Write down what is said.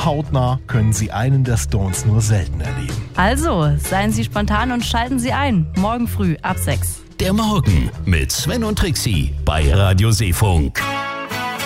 hautnah können Sie einen der Stones nur selten erleben. Also, seien Sie spontan und schalten Sie ein. Morgen früh ab 6. Der Morgen mit Sven und Trixie bei Radio Seefunk.